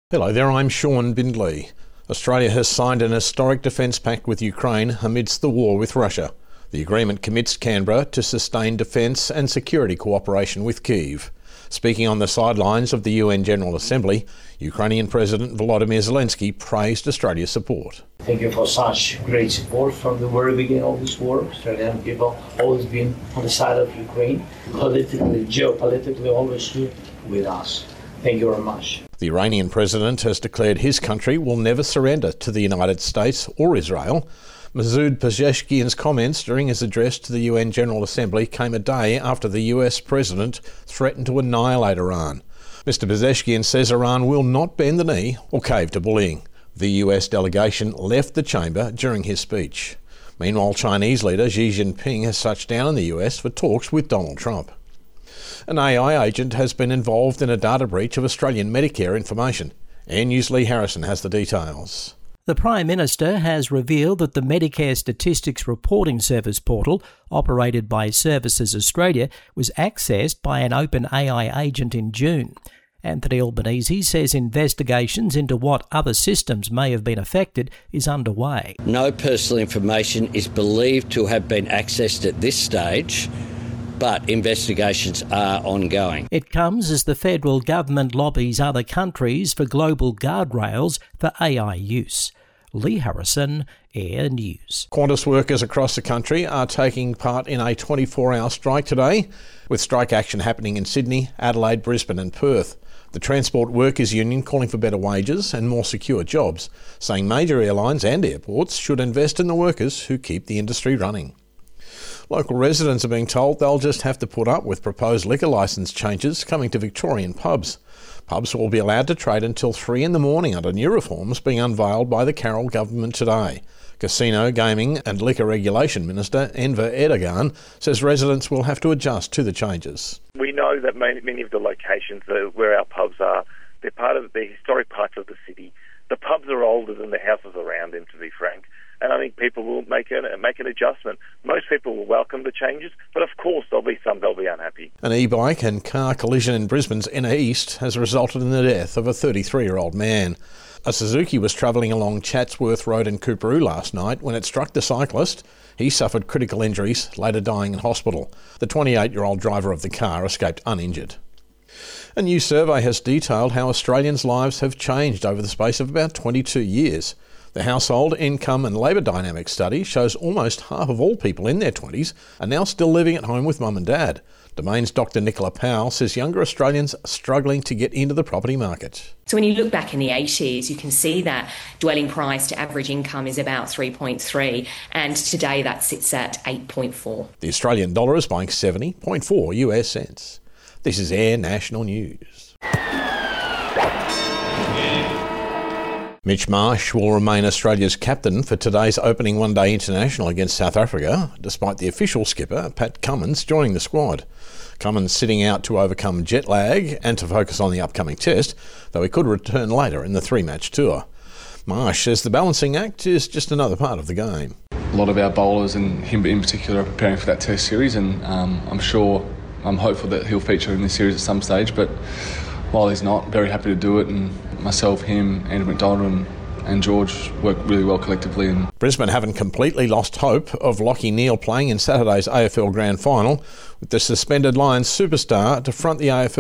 Hello there, I'm Sean Bindley. Australia has signed an historic defence pact with Ukraine amidst the war with Russia. The agreement commits Canberra to sustain defence and security cooperation with Kyiv. Speaking on the sidelines of the UN General Assembly, Ukrainian President Volodymyr Zelensky praised Australia's support. Thank you for such great support from the very beginning of this war. Australian people always been on the side of Ukraine, politically, geopolitically, always stood with us. Thank you very much. The Iranian president has declared his country will never surrender to the United States or Israel. Masoud Pezeshkian's comments during his address to the UN General Assembly came a day after the US president threatened to annihilate Iran. Mr. Pezeshkian says Iran will not bend the knee or cave to bullying. The US delegation left the chamber during his speech. Meanwhile, Chinese leader Xi Jinping has touched down in the US for talks with Donald Trump. An AI agent has been involved in a data breach of Australian Medicare information. Air News' Lee Harrison has the details. The Prime Minister has revealed that the Medicare Statistics Reporting Service portal, operated by Services Australia, was accessed by an open AI agent in June. Anthony Albanese says investigations into what other systems may have been affected is underway. No personal information is believed to have been accessed at this stage, but investigations are ongoing. It comes as the federal government lobbies other countries for global guardrails for AI use. Lee Harrison, Air News. Qantas workers across the country are taking part in a 24-hour strike today, with strike action happening in Sydney, Adelaide, Brisbane and Perth. The Transport Workers Union calling for better wages and more secure jobs, saying major airlines and airports should invest in the workers who keep the industry running. Local residents are being told they'll just have to put up with proposed liquor licence changes coming to Victorian pubs. Pubs will be allowed to trade until 3 a.m. under new reforms being unveiled by the Carroll government today. Casino, Gaming and Liquor Regulation Minister Enver Erdogan says residents will have to adjust to the changes. We know that many of the locations where our pubs are, they're part of the historic parts of the city. The pubs are older than the houses around them, to be frank. And I think people will make an adjustment. Most people will welcome the changes, but of course there'll be some they'll be unhappy. An e-bike and car collision in Brisbane's inner east has resulted in the death of a 33-year-old man. A Suzuki was travelling along Chatsworth Road in Coorparoo last night when it struck the cyclist. He suffered critical injuries, later dying in hospital. The 28-year-old driver of the car escaped uninjured. A new survey has detailed how Australians' lives have changed over the space of about 22 years. The Household Income and Labour Dynamics study shows almost half of all people in their 20s are now still living at home with mum and dad. Domain's Dr Nicola Powell says younger Australians are struggling to get into the property market. So when you look back in the 80s, you can see that dwelling price to average income is about 3.3, and today that sits at 8.4. The Australian dollar is buying 70.4 US cents. This is Air National News. Mitch Marsh will remain Australia's captain for today's opening one-day international against South Africa, despite the official skipper, Pat Cummins, joining the squad. Cummins sitting out to overcome jet lag and to focus on the upcoming test, though he could return later in the 3-match tour. Marsh says the balancing act is just another part of the game. A lot of our bowlers, and him in particular, are preparing for that test series, and I'm hopeful that he'll feature in this series at some stage, but while he's not, very happy to do it, and myself, him, Andrew McDonald and George work really well collectively. Brisbane haven't completely lost hope of Lachie Neale playing in Saturday's AFL Grand Final, with the suspended Lions superstar to front the AFL